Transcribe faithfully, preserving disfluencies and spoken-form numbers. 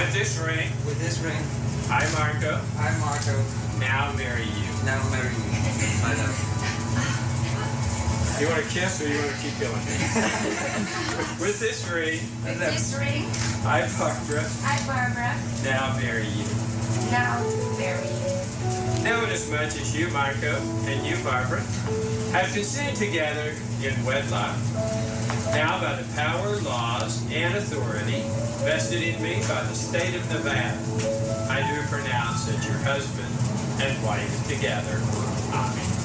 With this ring, with this ring, I, Marco, I, Marco, now marry you. now marry you, my love. You want to kiss or you want to keep going? With this ring, With this ring, I, Barbara, I, Barbara, now marry you. now marry you. Now, inasmuch as you, Marco, and you, Barbara, have consented together in wedlock, now by the power, laws, and authority vested in me by the state of Nevada, I do pronounce that your husband and wife together. Amen.